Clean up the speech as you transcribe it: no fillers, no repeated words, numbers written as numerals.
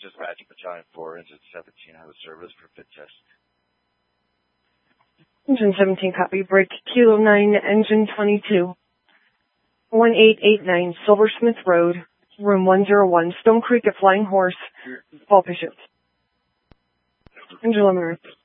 Dispatch Battalion 4, Engine 17 out of service for fit test. Engine 17, copy. Break Kilo 9, Engine 22. 1889 Silversmith Road, Room 101, Stone Creek at Flying Horse, Fall Patient. Engine 11.